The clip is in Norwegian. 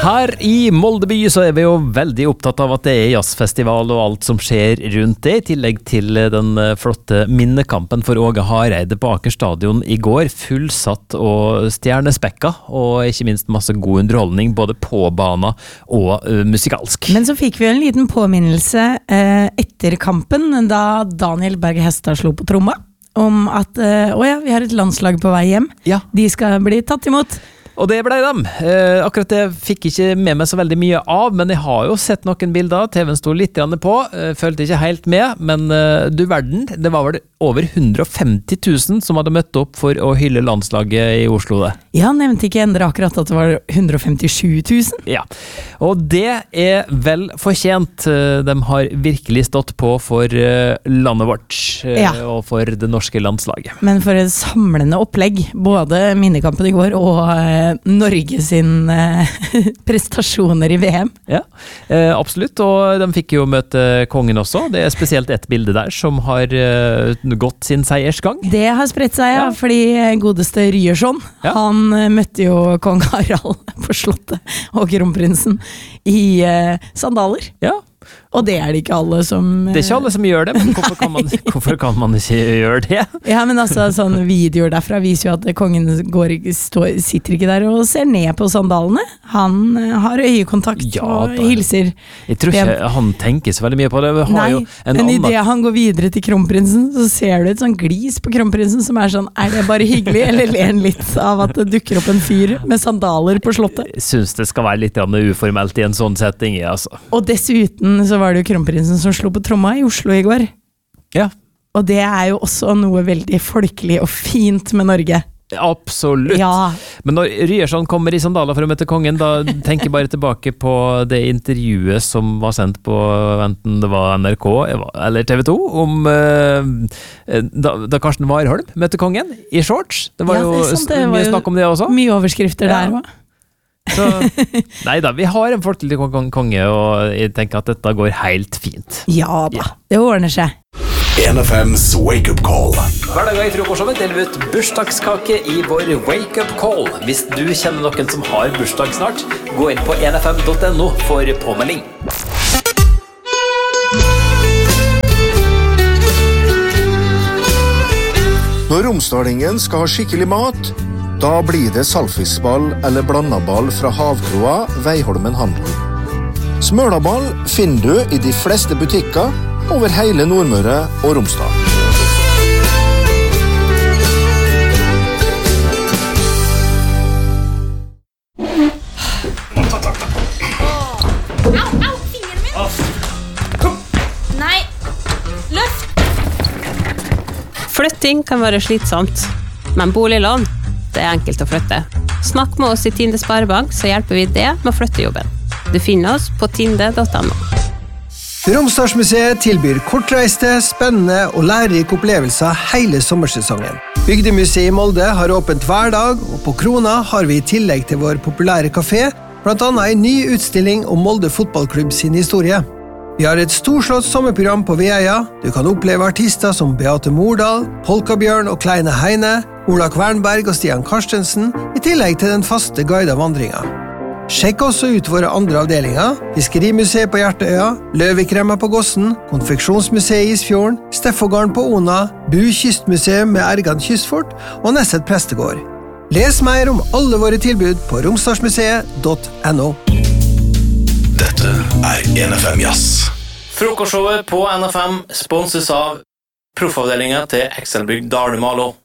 Her i Moldeby så vi jo veldig opptatt av at det jazzfestival og alt som skjer rundt det, i tillegg til den flotte minnekampen for Åge Hareide på Aker Stadion i går, fullsatt og stjernespekka, og ikke minst masse god underholdning, både på bana og musikalsk. Men så fikk vi en liten påminnelse etter kampen, da Daniel Berge Hestad slo på tromma, om at vi har et landslag på vei hjem. Ja. De skal bli tatt imot. Og det ble dem. Akkurat det fikk ikke med meg så veldig mye av, men jeg har jo sett noen bilder. TV-en sto litt på, følte ikke helt med, men du verden, det var vel over 150 000 som hadde møtt opp for å hylle landslaget i Oslo det. Ja, nevnte ikke endre akkurat at det var 157 000. Ja, og det vel fortjent. De har virkelig stått på for landet vårt og for det norske landslaget. Men for et samlende opplegg, både minnekampen i går og Norge sin prestasjoner i VM. Ja, absolutt, og de fikk jo møte kongen også. Det spesielt et bilde der som har gått sin seiersgang. Det har spredt seg, fordi godeste Ryerson, han møtte jo kong Harald på slottet og kronprinsen i sandaler. Ja. Og det det ikke alle som... Det ikke alle som gjør det, men hvorfor kan man ikke gjøre det? Ja, men altså, sånne videoer derfra viser jo at kongen sitter ikke der og ser ned på sandalene. Han har øyekontakt og hilser. Jeg tror ikke han tenker så veldig mye på det. Men i det han går videre til kronprinsen, så ser du et sånn glis på kronprinsen som sånn, det bare hyggelig, eller ler han litt av at det dukker opp en fyr med sandaler på slottet? Jeg synes det skal være litt uformelt i en sånn setting, altså. Og dessuten så var det jo kronprinsen som slo på tromma i Oslo i går. Ja. Og det jo også noe veldig folkelig og fint med Norge. Absolutt. Ja. Men når Ryerson kommer i sandaler for å møte kongen, da tenker jeg bare tilbake på det intervjuet som var sendt på enten det var NRK eller TV 2 om da Karsten Warholm møtte kongen i shorts. Det var jo mye snakk om det også. Mye overskrifter der også. Så, neida, vi har en folkelig konge, og jeg tenker at dette går helt fint. Ja da, det ordner seg. 1FM's Wake Up Call. Hver dag i frokostshowet deler vi ut bursdagskake i vår Wake Up Call. Hvis du kjenner noen som har bursdag snart, gå inn på 1fm.no for påmelding. Når romsdalingen skal ha skikkelig mat, da blir det saltfiskball eller blandaball fra Havkroa Veiholmen Handel. Smølaball finner du i de fleste butikker over hele Nordmøre og Romsdal. Au, fingeren min! Nei, løft! Flytting kan være slitsomt, men boliglån det enkelt å flytte. Snakk med oss i Tinde Sparebank, så hjelper vi det med å flytte jobben. Du finner oss på tinde.no. Romsdalsmuseet tilbyr kortreiste, spennende og lærerike opplevelser hele sommersesongen. Bygdemuseet i Molde har åpent hver dag, og på Krona har vi i tillegg til vår populære kafé, blant annet en ny utstilling om Molde fotballklubb sin historie. Vi har et storslått sommerprogram på Veia. Du kan oppleve artister som Beate Mordal, Polkabjørn og Kleine Heine, Ola Kvernberg og Stian Karstensen, i tillegg til den faste guidet vandringen. Sjekk også ut våre andre avdelinger, Fiskerimuseet på Hjertøya, Løvikremma på Gossen, Konfeksjonsmuseet i Isfjorden, Steffogården på Ona, Bu Kystmuseum med Ergan Kystfort og Nesset Prestegård. Les mer om alle våre tilbud på romsdalsmuseet.no. Dette 1FM Jazz. Frokostshowet på NFM sponses av proffavdelingen til Excelbygd Dalumalo.